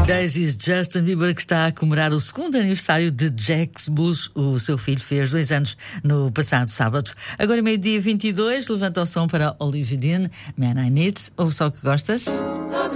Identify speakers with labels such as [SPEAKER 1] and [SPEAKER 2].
[SPEAKER 1] Daisy's Justin Bieber, que está a comemorar o segundo aniversário de Jax Bush. O seu filho fez 2 anos no passado sábado. Agora, meio-dia 22, levanta o som para Olivia Dean, Man I Need. Ouve só o que gostas.